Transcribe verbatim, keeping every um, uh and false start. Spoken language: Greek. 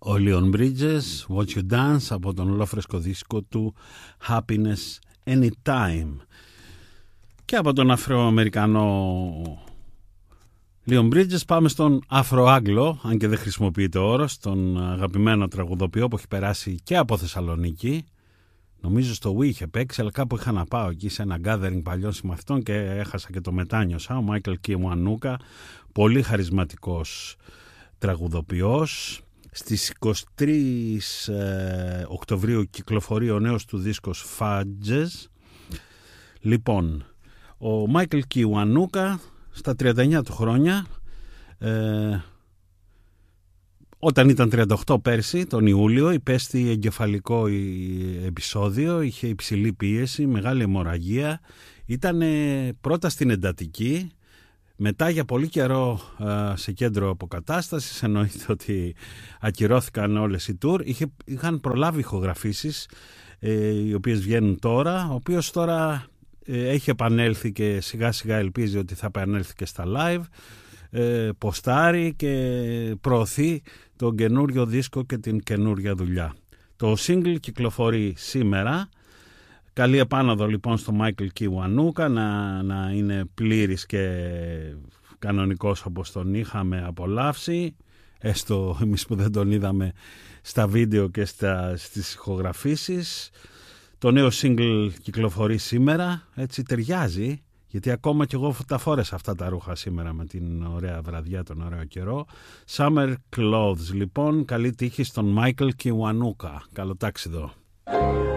Ο Leon Bridges, Watch You Dance, από τον ολόφρεσκο δίσκο του Happiness Anytime. Και από τον Αφροαμερικανό Leon Bridges πάμε στον Αφροάγγλο, αν και δεν χρησιμοποιείται ο όρος, τον αγαπημένο τραγουδοποιό που έχει περάσει και από Θεσσαλονίκη. Νομίζω στο Wii είχε παίξει, αλλά κάπου είχα να πάω εκεί σε ένα gathering παλιών συμμαθητών και έχασα και το μετάνιωσα. Ο Michael Kiwanuka, πολύ χαρισματικός τραγουδοποιός. Στις είκοσι τρεις ε, Οκτωβρίου κυκλοφορεί ο νέος του δίσκος Fudges. Λοιπόν, ο Michael Kiwanuka στα τριάντα εννιά του χρόνια, ε, όταν ήταν τριάντα οκτώ πέρσι, τον Ιούλιο, υπέστη εγκεφαλικό επεισόδιο, είχε υψηλή πίεση, μεγάλη αιμορραγία, ήταν πρώτα στην εντατική, μετά για πολύ καιρό ε, σε κέντρο αποκατάστασης, εννοείται ότι ακυρώθηκαν όλες οι tour, είχε, είχαν προλάβει ηχογραφήσεις, ε, οι οποίες βγαίνουν τώρα, ο οποίος τώρα ε, έχει επανέλθει και σιγά σιγά ελπίζει ότι θα επανέλθει και στα live, ε, ποστάρει και προωθεί τον καινούριο δίσκο και την καινούρια δουλειά. Το single κυκλοφορεί σήμερα. Καλή επάνωδο λοιπόν στο Michael Kiwanuka, να, να είναι πλήρης και κανονικός όπως τον είχαμε απολαύσει, έστω εμείς που δεν τον είδαμε στα βίντεο και στα, στις ηχογραφήσεις. Το νέο single κυκλοφορεί σήμερα, έτσι ταιριάζει, γιατί ακόμα κι εγώ τα φόρεσα αυτά τα ρούχα σήμερα με την ωραία βραδιά, τον ωραίο καιρό. Summer Clothes λοιπόν, καλή τύχη στον Michael Kiwanuka. Καλό ταξίδι.